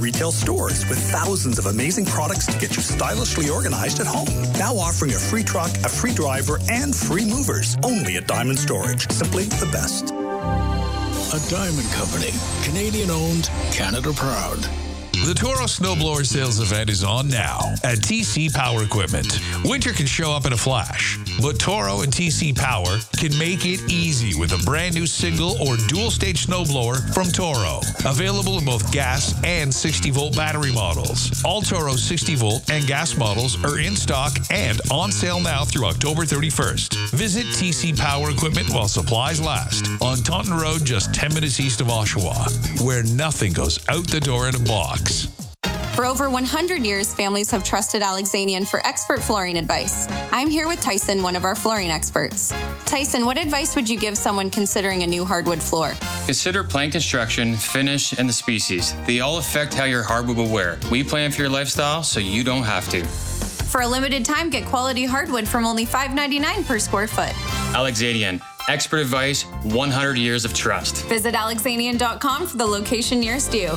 Retail stores with thousands of amazing products to get you stylishly organized at home. Now offering a free truck, a free driver, and free movers. Only at Diamond Storage. Simply the best. A Diamond Company. Canadian owned, Canada proud. The Toro Snowblower Sales Event is on now at TC Power Equipment. Winter can show up in a flash, but Toro and TC Power can make it easy with a brand new single or dual-stage snowblower from Toro. Available in both gas and 60-volt battery models. All Toro 60-volt and gas models are in stock and on sale now through October 31st. Visit TC Power Equipment while supplies last on Taunton Road, just 10 minutes east of Oshawa, where nothing goes out the door in a box. For over 100 years, families have trusted Alexanian for expert flooring advice. I'm here with Tyson, one of our flooring experts. Tyson, what advice would you give someone considering a new hardwood floor? Consider plant construction, finish, and the species. They all affect how your hardwood will wear. We plan for your lifestyle so you don't have to. For a limited time, get quality hardwood from only $5.99 per square foot. Alexanian. Expert advice, 100 years of trust. Visit alexanian.com for the location nearest you.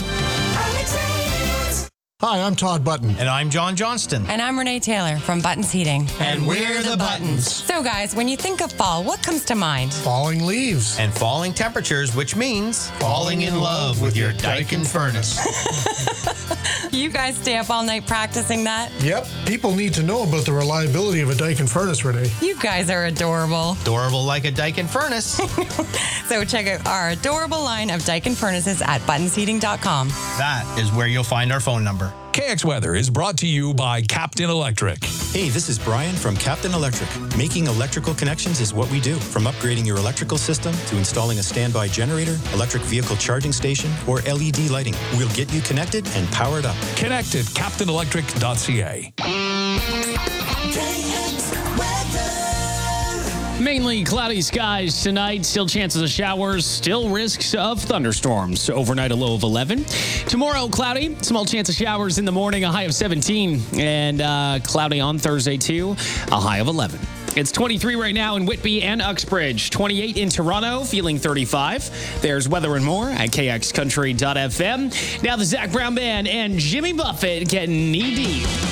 Hi, I'm Todd Button. And I'm John Johnston. And I'm Renee Taylor from Buttons Heating. And we're the Buttons. So guys, when you think of fall, what comes to mind? Falling leaves. And falling temperatures, which means falling in love with your Daikin furnace. You guys stay up all night practicing that? Yep. People need to know about the reliability of a Daikin furnace, Renee. You guys are adorable. Adorable like a Daikin furnace. So check out our adorable line of Daikin furnaces at buttonsheating.com. That is where you'll find our phone number. KX Weather is brought to you by Captain Electric. Hey, this is Brian from Captain Electric. Making electrical connections is what we do. From upgrading your electrical system to installing a standby generator, electric vehicle charging station, or LED lighting. We'll get you connected and powered up. Connect at captainelectric.ca. Mainly cloudy skies tonight. Still chances of showers. Still risks of thunderstorms. Overnight, a low of 11. Tomorrow, cloudy. Small chance of showers in the morning. A high of 17. And cloudy on Thursday, too. A high of 11. It's 23 right now in Whitby and Uxbridge. 28 in Toronto. Feeling 35. There's weather and more at kxcountry.fm. Now the Zach Brown Band and Jimmy Buffett getting knee deep.